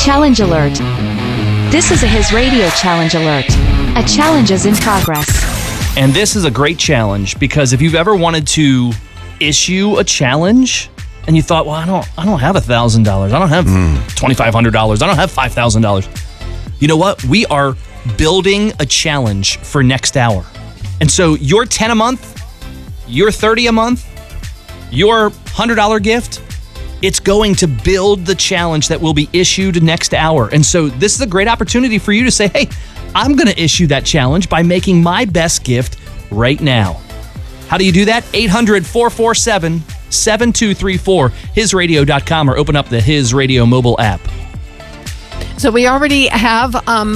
Challenge alert. This is a His Radio challenge alert. A challenge is in progress. And this is a great challenge because if you've ever wanted to issue a challenge and you thought, well, I don't have $1,000. I don't have $2,500. I don't have $5,000. You know what? We are building a challenge for next hour. And so your 10 a month, your 30 a month, your $100 gift, it's going to build the challenge that will be issued next hour. And so this is a great opportunity for you to say, hey, I'm going to issue that challenge by making my best gift right now. How do you do that? 800-447-7234, hisradio.com, or open up the His Radio mobile app. So we already have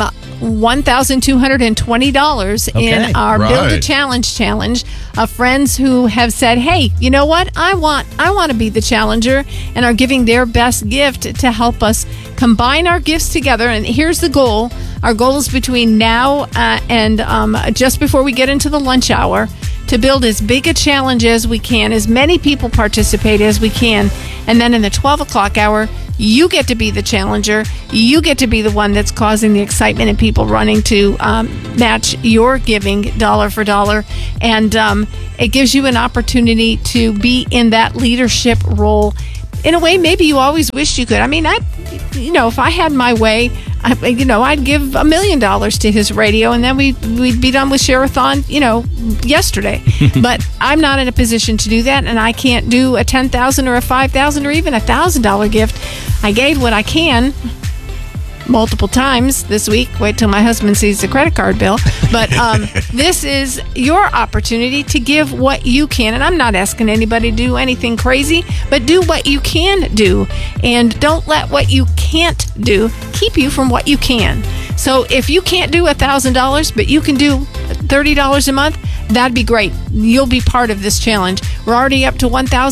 $1,220 in our Build a Challenge of friends who have said, hey, you know what? I want to be the challenger, and are giving their best gift to help us combine our gifts together. And here's the goal. Our goal is between now and just before we get into the lunch hour to build as big a challenge as we can, as many people participate as we can. And then in the 12 o'clock hour, you get to be the challenger. You get to be the one that's causing the excitement and people running to match your giving dollar for dollar. And it gives you an opportunity to be in that leadership role in a way maybe you always wished you could. I mean, if I had my way, I'd give $1 million to His Radio, and then we'd be done with Share-a-thon, yesterday. But I'm not in a position to do that, and I can't do a $10,000 or a $5,000 or even a $1,000 gift. I gave what I can multiple times this week. Wait till my husband sees the credit card bill. But this is your opportunity to give what you can. And I'm not asking anybody to do anything crazy, but do what you can do. And don't let what you can't do keep you from what you can. So if you can't do $1,000, but you can do $30 a month, that'd be great. You'll be part of this challenge. We're already up to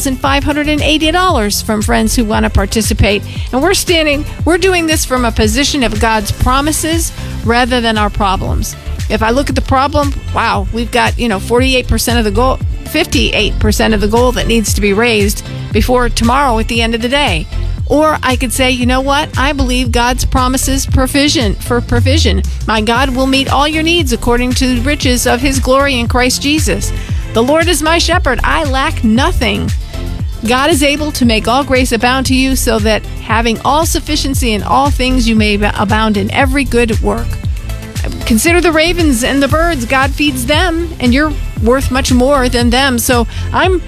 $1,580 from friends who want to participate. And we're doing this from a position of God's promises rather than our problems. If I look at the problem, wow, we've got, 48% of the goal, 58% of the goal that needs to be raised before tomorrow at the end of the day. Or I could say, you know what? I believe God's promises provision. My God will meet all your needs according to the riches of His glory in Christ Jesus. The Lord is my shepherd. I lack nothing. God is able to make all grace abound to you, so that having all sufficiency in all things you may abound in every good work. Consider the ravens and the birds. God feeds them, and you're worth much more than them. So I'm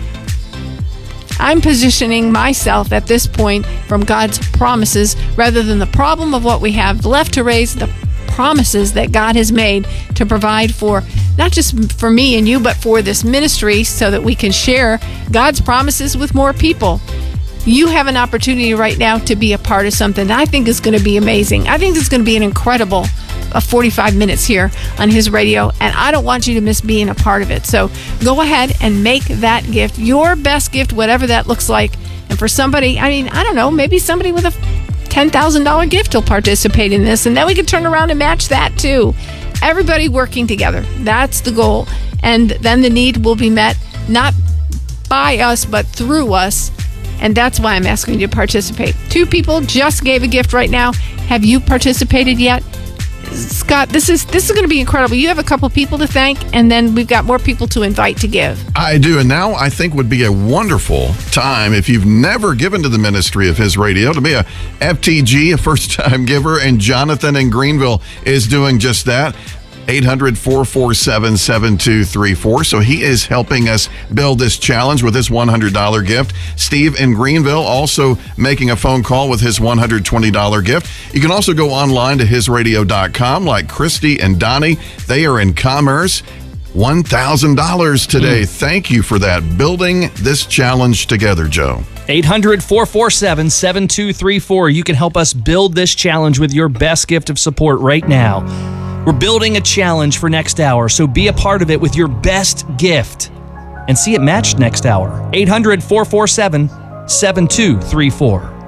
positioning myself at this point from God's promises rather than the problem of what we have left to raise, the promises that God has made to provide for, not just for me and you, but for this ministry, so that we can share God's promises with more people. You have an opportunity right now to be a part of something that I think is going to be amazing. I think it's going to be an incredible 45 minutes here on His Radio, and I don't want you to miss being a part of it. So go ahead and make that gift your best gift, whatever that looks like. And for somebody, I don't know, maybe somebody with a $10,000 gift will participate in this, and then we can turn around and match that too. Everybody working together. That's the goal. And then the need will be met, not by us, but through us. And that's why I'm asking you to participate. 2 people just gave a gift right now. Have you participated yet? Scott, this is going to be incredible. You have a couple people to thank, and then we've got more people to invite to give. I do, and now I think would be a wonderful time, if you've never given to the ministry of His Radio, to be a FTG, a first-time giver, and Jonathan in Greenville is doing just that. 800-447-7234. So he is helping us build this challenge with his $100 gift. Steve in Greenville also making a phone call with his $120 gift. You can also go online to hisradio.com like Christy and Donnie. They are in Commerce. $1,000 today. Thank you for that. Building this challenge together, Joe. 800-447-7234. You can help us build this challenge with your best gift of support right now. We're building a challenge for next hour, so be a part of it with your best gift and see it matched next hour. 800-447-7234.